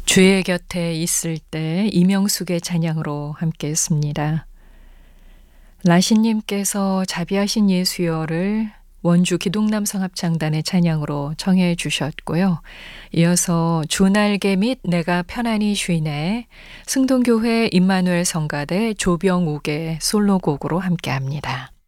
주의 곁에 있을 때 이명숙의 찬양으로 함께 했습니다. 라신님께서 자비하신 예수여를 원주 기동남성합창단의 찬양으로 청해 주셨고요. 이어서 주날개 및 내가 편안히 쉬네 승동교회 임마누엘 성가대 조병욱의 솔로곡으로 함께합니다.